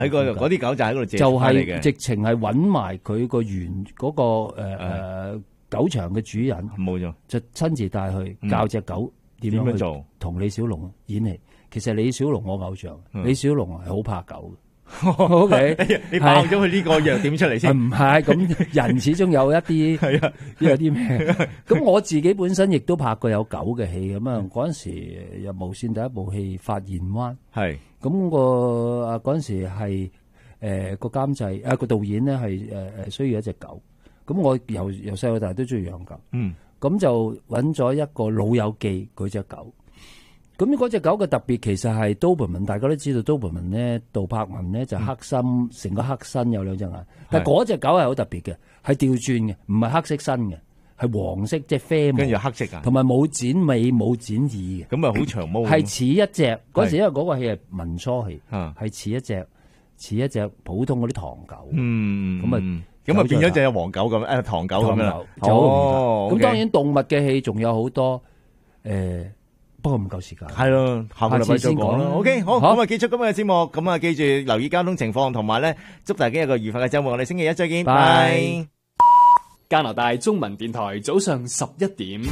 喺嗰啲狗就喺嗰度借就翻嚟嘅， 係直情係揾埋佢個原嗰個狗場嘅主人， 冇錯， 就親自帶去教隻狗點樣做，同李小龍演戲。其實李小龍我偶像，李小龍係好怕狗嘅。O K， 你爆咗佢呢個弱點出嚟先， 唔係咁人始終有一啲係啊， 有啲咩？咁我自己本身亦都拍過有狗嘅戲咁啊。嗰陣時有無線第一部戲《發現灣》， 係咁個嗰陣時係個監製個導演咧係需要一隻狗。咁我由細到大都中意養狗，咁就揾咗一個老友記佢隻狗。咁嗰隻狗嘅特別其實係 Doberman， 大家都知道 Doberman 咧，杜柏文咧就黑心，成個黑身有兩隻眼。但係嗰隻狗係好特別嘅，係調轉嘅，唔係黑色身嘅，係黃色即係啡毛， 跟住黑色啊， 同埋冇剪尾冇剪耳嘅， 咁啊好長毛。 係似一隻嗰時，因為嗰個戲係民初戲，係似一隻普通嗰啲唐狗。 咁啊變咗隻黃狗咁，唐狗咁樣。 咁當然動物嘅戲仲有好多不過唔夠時間， 係咯，下個禮拜再講啦。OK， 好，咁啊結束今日嘅節目，咁啊記住留意交通情況，同埋咧祝大家有個愉快嘅周末。我哋星期一再見，拜。 加拿大中文電台早上11點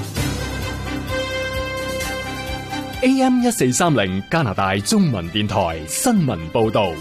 AM 1430加拿大中文電台新聞報道。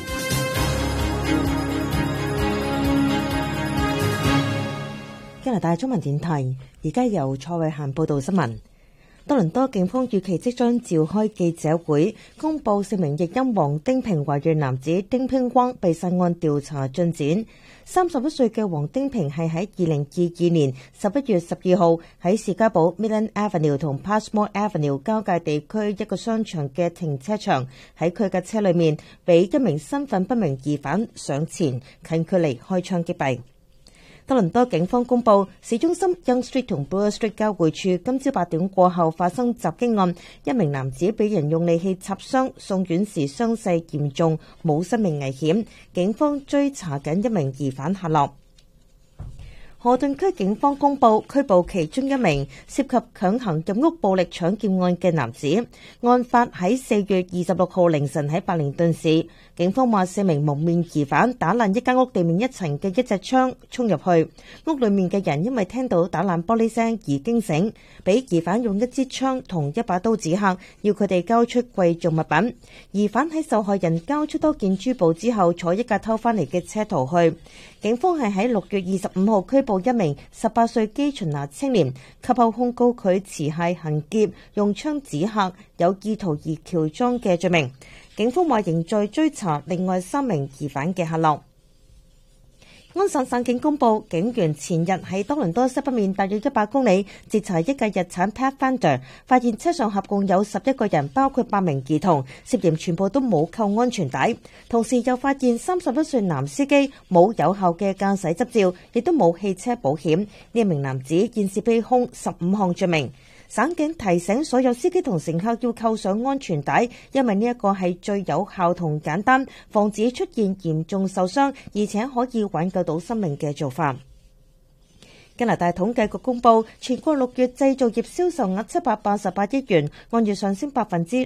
加拿大中文電台而家由蔡慧嫻報道新聞。多倫多警方預期即將召開記者會，公布4名譯音黃丁平華裔男子丁平光被殺案調查進展。31歲嘅黃丁平係喺2022年11月12號喺士嘉堡 Midland Avenue 同 Passmore Avenue 交界地區一個商場嘅停車場，喺佢嘅車裏面俾一名身份不明疑犯上前近距離開槍擊斃。多倫多警方公布，市中心 Yonge Street 同 Bloor Street 交匯處今朝8點過後發生襲擊案，一名男子被人用利器插傷，送院時傷勢嚴重，冇生命危險。警方追查緊一名疑犯下落。河頓區警方公布拘捕其中一名涉及強行入屋暴力搶劫案嘅男子，案發喺4月26號凌晨喺白靈頓市。警方話4名蒙面疑犯打爛一間屋地面1層嘅一隻窗衝入去，屋裏面嘅人因為聽到打爛玻璃聲而驚醒，俾疑犯用一支槍同一把刀指嚇，要佢哋交出貴重物品。疑犯喺受害人交出多件珠寶之後，坐一架偷翻嚟嘅車逃去。警方係喺6月25號拘捕一名18歲基巡拿青年，及後控告佢持械行劫、用槍指嚇、有意圖而喬裝嘅罪名。警方話仍在追查另外3名疑犯嘅下落。安省省警公布，警員前日喺多倫多西北面大約100公里截查一架日產 Pathfinder， 發現車上合共有11個人，包括8名兒童，涉嫌全部都冇扣安全帶。同時又發現31歲男司機冇有效嘅駕駛執照，亦都冇汽車保險。呢名男子現時被控15項罪名。省警提醒所有司機同乘客要扣上安全帶，因為呢一個係最有效同簡單防止出現嚴重受傷，而且可以挽救到生命嘅做法。加拿大統計局公布，全國6月製造業銷售額788億元，按月上升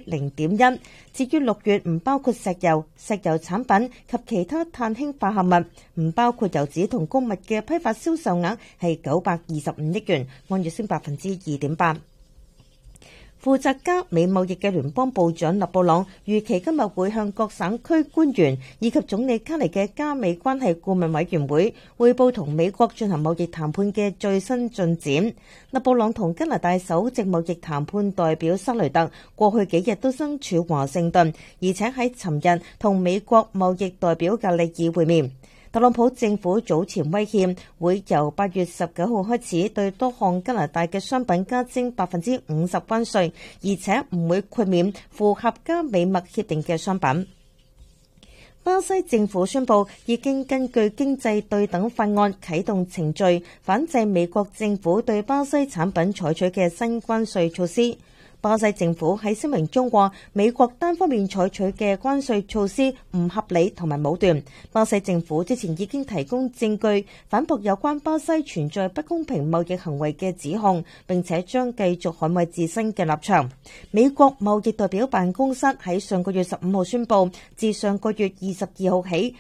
0.1%。至於6月唔包括石油、石油產品及其他碳氫化合物，唔包括油脂同穀物嘅批發銷售額係925億元，按月升2.8%。負責加美貿易嘅聯邦部長勒布朗預期今日會向各省區官員以及總理卡尼嘅加美關係顧問委員會匯報同美國進行貿易談判嘅最新進展。勒布朗同加拿大首席貿易談判代表沙雷特過去幾日都身處華盛頓，而且喺尋日同美國貿易代表格里爾會面。特朗普政府早前威脅會由8月19號開始對多項加拿大嘅商品加徵50%關稅，而且唔會豁免符合加美貿協定嘅商品。巴西政府宣布已經根據經濟對等法案啟動程序，反制美國政府對巴西產品採取嘅新關稅措施。 巴西政府喺聲明中話，美國單方面採取嘅關稅措施唔合理同埋武斷。巴西政府之前已經提供證據反駁有關巴西存在不公平貿易行為嘅指控，並且將繼續捍衛自身嘅立場。美國貿易代表辦公室喺上個月15號宣布，自上個月22號起，